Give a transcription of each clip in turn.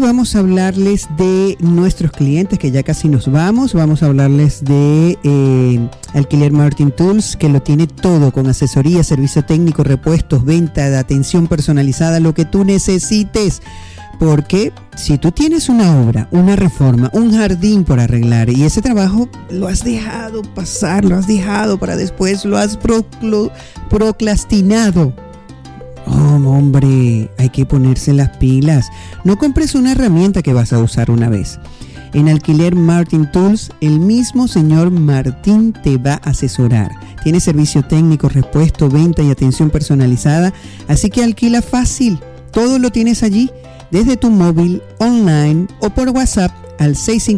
vamos a hablarles de nuestros clientes, que ya casi nos vamos. Vamos a hablarles de Alquiler Martin Tools, que lo tiene todo, con asesoría, servicio técnico, repuestos, venta, de atención personalizada, lo que tú necesites. Porque si tú tienes una obra, una reforma, un jardín por arreglar y ese trabajo lo has dejado pasar, lo has dejado para después, lo has procrastinado. Oh, hombre, hay que ponerse las pilas. No compres una herramienta que vas a usar una vez. En Alquiler Martin Tools, el mismo señor Martín te va a asesorar. Tiene servicio técnico, repuesto, venta y atención personalizada. Así que alquila fácil. Todo lo tienes allí, desde tu móvil, online o por WhatsApp al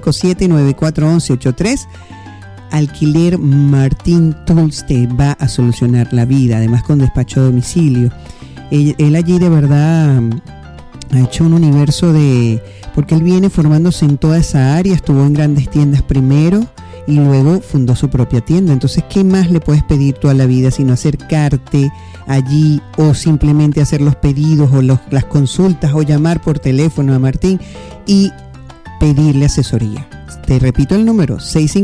657-941183. Alquiler Martin Tools te va a solucionar la vida, además con despacho a domicilio. Él allí de verdad ha hecho un universo porque él viene formándose en toda esa área, estuvo en grandes tiendas primero y luego fundó su propia tienda. Entonces, ¿qué más le puedes pedir toda la vida sino acercarte allí o simplemente hacer los pedidos o las consultas o llamar por teléfono a Martín y pedirle asesoría? Te repito el número,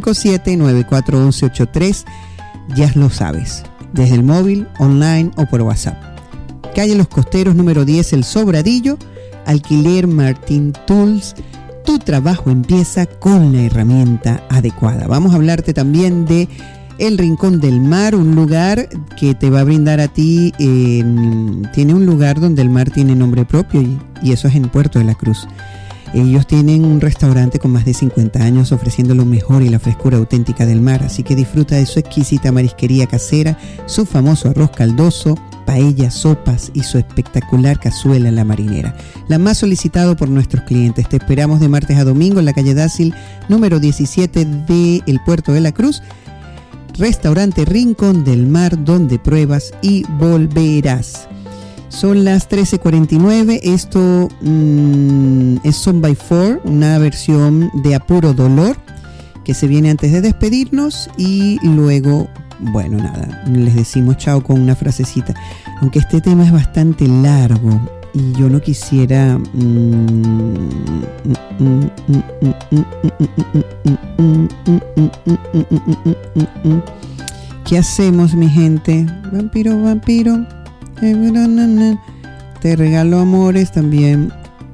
657-941183. Ya lo sabes, desde el móvil, online o por WhatsApp. Calle Los Costeros, número 10, El Sobradillo. Alquiler Martin Tools. Tu trabajo empieza con la herramienta adecuada. Vamos a hablarte también de El Rincón del Mar, un lugar que te va a brindar a ti. Tiene un lugar donde el mar tiene nombre propio y eso es en Puerto de la Cruz. Ellos tienen un restaurante con más de 50 años ofreciendo lo mejor y la frescura auténtica del mar. Así que disfruta de su exquisita marisquería casera, su famoso arroz caldoso, paellas, sopas y su espectacular cazuela en la marinera. La más solicitado por nuestros clientes. Te esperamos de martes a domingo en la calle Dácil, número 17 de el Puerto de la Cruz. Restaurante Rincón del Mar, donde pruebas y volverás. Son las 13:49. Esto es Son by Four, una versión de A Puro Dolor que se viene antes de despedirnos y luego, bueno, nada, les decimos chao con una frasecita. Aunque este tema es bastante largo y yo no quisiera ¿qué hacemos, mi gente? Vampiro, vampiro, te regalo amores también.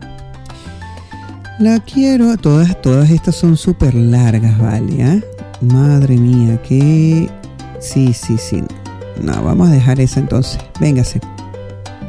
La quiero. Todas estas son súper largas, ¿vale? ¿Eh? Madre mía, que sí. No, vamos a dejar esa entonces. Véngase.